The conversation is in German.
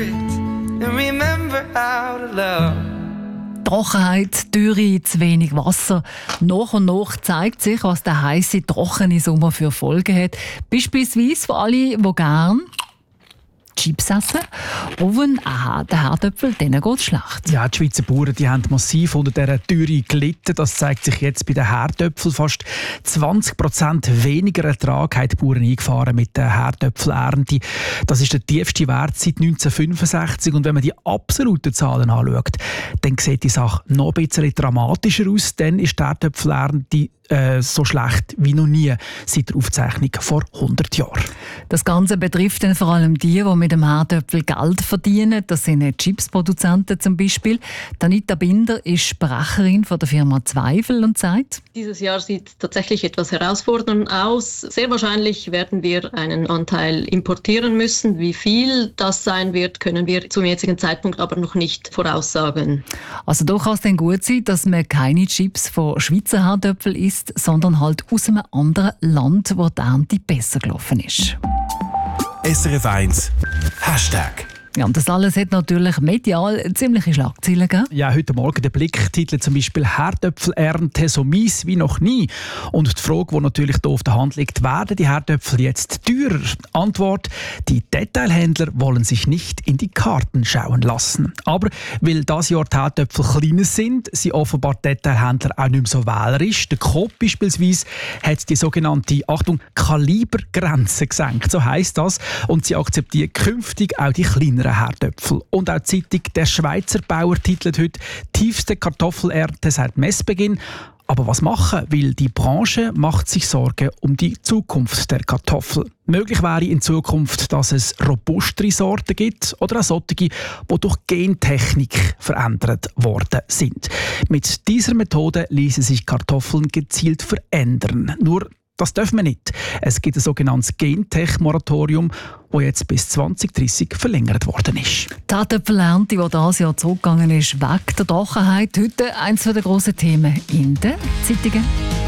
it and remember how to love. Trockenheit, Dürre, zu wenig Wasser. Nach und nach zeigt sich, was der heisse, trockene Sommer für Folgen hat. Beispielsweise für alle, die gerne Chips essen. Oven, der Herdöpfel, denen geht es schlecht. Ja, die Schweizer Bauern die haben massiv unter dieser Dürre gelitten. Das zeigt sich jetzt bei den Herdöpfeln. Fast 20% weniger Ertrag haben die Bauern eingefahren mit der Herdöpfelernte. Das ist der tiefste Wert seit 1965. Und wenn man die absoluten Zahlen anschaut, dann sieht die Sache noch ein bisschen dramatischer aus. Dann ist die Herdöpfelernte so schlecht wie noch nie seit der Aufzeichnung vor 100 Jahren. Das Ganze betrifft dann vor allem die mit dem Herdöpfel Geld verdienen. Das sind Chipsproduzenten zum Beispiel. Anita Binder ist Sprecherin von der Firma Zweifel und sagt: Dieses Jahr sieht tatsächlich etwas herausfordernd aus. Sehr wahrscheinlich werden wir einen Anteil importieren müssen. Wie viel das sein wird, können wir zum jetzigen Zeitpunkt aber noch nicht voraussagen. Also da kann es dann gut sein, dass man keine Chips von Schweizer Herdöpfeln isst, sondern halt aus einem anderen Land, wo die Ernte besser gelaufen ist. SRF 1 Hashtag. Ja, und das alles hat natürlich medial ziemliche Schlagzeilen gegeben. Ja, heute Morgen der Blick titelt zum Beispiel «Herdöpfelernte so mies wie noch nie». Und die Frage, die natürlich hier auf der Hand liegt: werden die Herdöpfel jetzt teurer? Antwort: die Detailhändler wollen sich nicht in die Karten schauen lassen. Aber weil dieses Jahr die Herdöpfel kleiner sind offenbar die Detailhändler auch nicht mehr so wählerisch. Der Coop beispielsweise hat die sogenannte, Achtung, Kalibergrenze gesenkt, so heisst das. Und sie akzeptieren künftig auch die kleineren Herdöpfel. Und auch die Zeitung «Der Schweizer Bauer» titelt heute «Tiefste Kartoffelernte seit Messbeginn». Aber was machen? Weil die Branche macht sich Sorgen um die Zukunft der Kartoffel. Möglich wäre in Zukunft, dass es robustere Sorten gibt oder auch solche, die durch Gentechnik verändert worden sind. Mit dieser Methode ließen sich Kartoffeln gezielt verändern. Nur das dürfen wir nicht. Es gibt ein sogenanntes Gentech-Moratorium, das jetzt bis 2030 verlängert worden ist. Die Herdöpfelernte, die dieses Jahr zurückgegangen ist, weg der Trockenheit. Heute eines der grossen Themen in den Zeitungen.